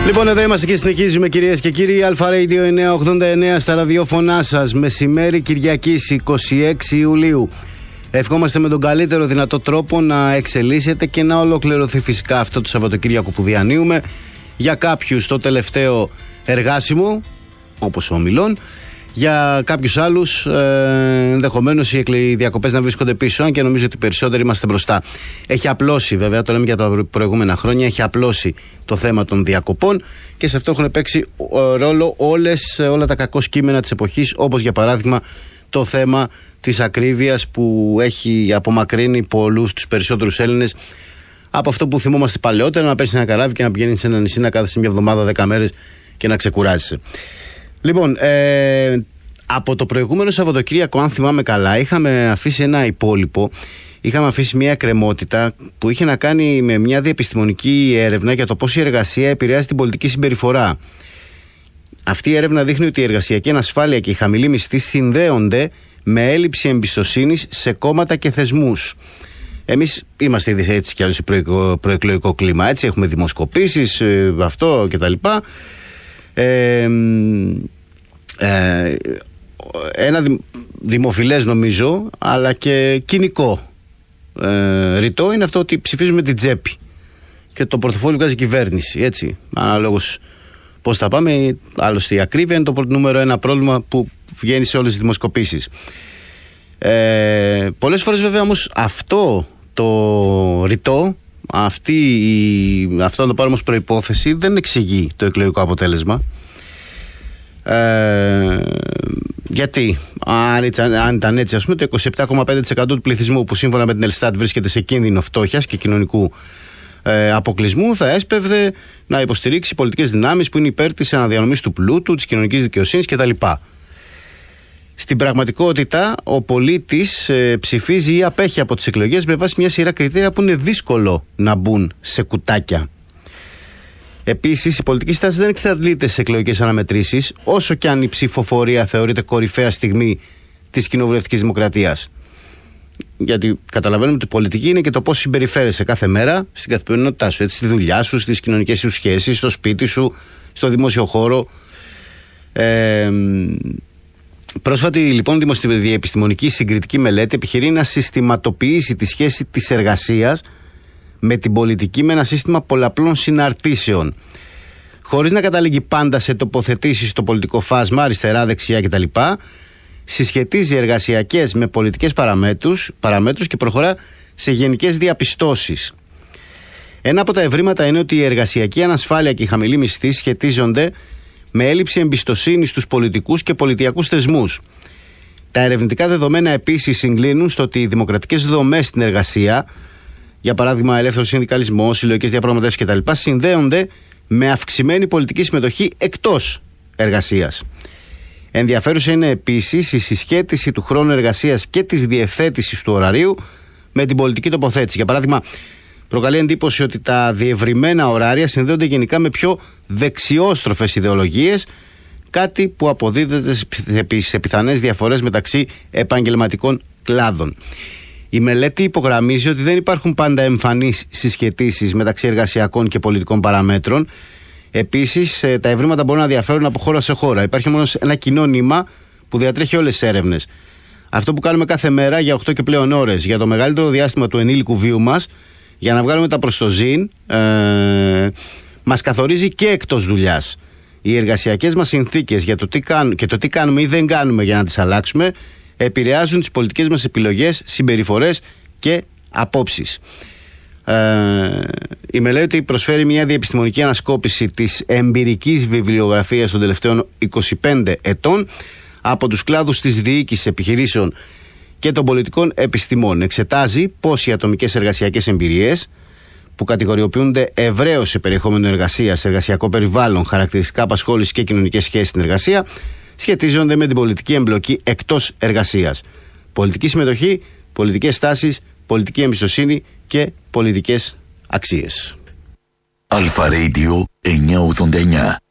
Λοιπόν, εδώ είμαστε και συνεχίζουμε, κυρίες και κύριοι. Αλφα Radio 989 στα ραδιόφωνά σας. Μεσημέρι Κυριακής 26 Ιουλίου. Ευχόμαστε με τον καλύτερο δυνατό τρόπο να εξελίσσεται και να ολοκληρωθεί φυσικά αυτό το Σαββατοκύριακο που διανύουμε. Για κάποιους το τελευταίο εργάσιμο, όπως ο Μιλών. Για κάποιους άλλους ενδεχομένως οι διακοπές να βρίσκονται πίσω, αν και νομίζω ότι περισσότεροι είμαστε μπροστά. Έχει απλώσει, βέβαια, το λέμε για τα προηγούμενα χρόνια, έχει απλώσει το θέμα των διακοπών και σε αυτό έχουν παίξει ρόλο όλα τα κακό κείμενα της εποχής, όπως για παράδειγμα το θέμα της ακρίβειας που έχει απομακρύνει τους περισσότερους Έλληνες από αυτό που θυμόμαστε παλαιότερα, να παίρνεις ένα καράβι και να πηγαίνεις σε ένα νησί, να κάθεσαι μια εβδομάδα, 10 μέρες και να ξεκουράζεσαι. Λοιπόν, από το προηγούμενο Σαββατοκύριακο, αν θυμάμαι καλά, είχαμε αφήσει ένα υπόλοιπο, είχαμε αφήσει μια εκκρεμότητα που είχε να κάνει με μια διεπιστημονική έρευνα για το πώς η εργασία επηρεάζει την πολιτική συμπεριφορά. Αυτή η έρευνα δείχνει ότι η εργασιακή ανασφάλεια και η χαμηλή μισθή συνδέονται με έλλειψη εμπιστοσύνης σε κόμματα και θεσμούς. Εμείς είμαστε ήδη έτσι κι άλλως σε προεκλογικό κλίμα, έτσι, έχουμε δημοσκοπήσεις, αυτό κτλ. Ένα δημοφιλές νομίζω, αλλά και κοινικό ρητό είναι αυτό ότι ψηφίζουμε την τσέπη και το πορτοφόλι βγάζει κυβέρνηση, έτσι, αναλόγως πώς θα πάμε. Άλλωστε η ακρίβεια είναι το νούμερο ένα πρόβλημα που βγαίνει σε όλες τις δημοσκοπήσεις. Πολλές φορές βέβαια όμως αυτό το ρητό, αυτό να το πάρουμε ως προϋπόθεση, δεν εξηγεί το εκλογικό αποτέλεσμα. Γιατί αν ήταν έτσι, ας πούμε, το 27,5% του πληθυσμού που σύμφωνα με την Ελστάτ βρίσκεται σε κίνδυνο φτώχειας και κοινωνικού αποκλεισμού, θα έσπευδε να υποστηρίξει πολιτικές δυνάμεις που είναι υπέρ της αναδιανομής του πλούτου, της κοινωνικής δικαιοσύνης κτλ. Στην πραγματικότητα, ο πολίτης ψηφίζει ή απέχει από τις εκλογές με βάση μια σειρά κριτήρια που είναι δύσκολο να μπουν σε κουτάκια. Επίσης, η πολιτική στάση δεν εξαντλείται στις εκλογικές αναμετρήσεις, όσο και αν η ψηφοφορία θεωρείται κορυφαία στιγμή της κοινοβουλευτικής δημοκρατίας. Γιατί καταλαβαίνουμε ότι η πολιτική είναι και το πώς συμπεριφέρεσαι κάθε μέρα στην καθημερινότητά σου, έτσι, στη δουλειά σου, στις κοινωνικές σου σχέσεις, στο σπίτι σου, στο δημόσιο χώρο. Πρόσφατη λοιπόν διεπιστημονική συγκριτική μελέτη επιχειρεί να συστηματοποιήσει τη σχέση της εργασίας με την πολιτική με ένα σύστημα πολλαπλών συναρτήσεων. Χωρίς να καταλήγει πάντα σε τοποθετήσεις στο πολιτικό φάσμα, αριστερά, δεξιά κτλ. Συσχετίζει εργασιακές με πολιτικές παραμέτρους και προχωρά σε γενικές διαπιστώσεις. Ένα από τα ευρήματα είναι ότι η εργασιακή ανασφάλεια και η χαμηλή μισθή σχετίζονται με έλλειψη εμπιστοσύνης στους πολιτικούς και πολιτιακούς θεσμούς. Τα ερευνητικά δεδομένα επίσης συγκλίνουν στο ότι οι δημοκρατικές δομές στην εργασία, για παράδειγμα ελεύθερος συνδικαλισμός, συλλογικές διαπραγματεύσεις κτλ., συνδέονται με αυξημένη πολιτική συμμετοχή εκτός εργασίας. Ενδιαφέρουσα είναι επίσης η συσχέτιση του χρόνου εργασίας και της διευθέτησης του ωραρίου με την πολιτική τοποθέτηση. Για παράδειγμα, προκαλεί εντύπωση ότι τα διευρυμένα ωράρια συνδέονται γενικά με πιο δεξιόστροφες ιδεολογίες, κάτι που αποδίδεται σε πιθανές διαφορές μεταξύ επαγγελματικών κλάδων. Η μελέτη υπογραμμίζει ότι δεν υπάρχουν πάντα εμφανείς συσχετίσεις μεταξύ εργασιακών και πολιτικών παραμέτρων. Επίσης, τα ευρήματα μπορούν να διαφέρουν από χώρα σε χώρα. Υπάρχει μόνο ένα κοινό νήμα που διατρέχει όλες τις έρευνες. Αυτό που κάνουμε κάθε μέρα για 8 και πλέον ώρες, για το μεγαλύτερο διάστημα του ενήλικου βίου μας, για να βγάλουμε τα προστοζήν, μας καθορίζει και εκτός δουλειάς. Οι εργασιακές μας συνθήκες για το τι κάνουμε ή δεν κάνουμε για να τις αλλάξουμε επηρεάζουν τις πολιτικές μας επιλογές, συμπεριφορές και απόψεις. Η μελέτη προσφέρει μια διεπιστημονική ανασκόπηση της εμπειρικής βιβλιογραφίας των τελευταίων 25 ετών από τους κλάδους της διοίκησης επιχειρήσεων και των πολιτικών επιστημών. Εξετάζει πώς οι ατομικές εργασιακές εμπειρίες, που κατηγοριοποιούνται ευρέως σε περιεχόμενο εργασίας, εργασιακό περιβάλλον, χαρακτηριστικά απασχόλησης και κοινωνικές σχέσεις στην εργασία, σχετίζονται με την πολιτική εμπλοκή εκτός εργασίας. Πολιτική συμμετοχή, πολιτικές στάσεις, πολιτική εμπιστοσύνη και πολιτικές αξίες. Αλφα Radio 989.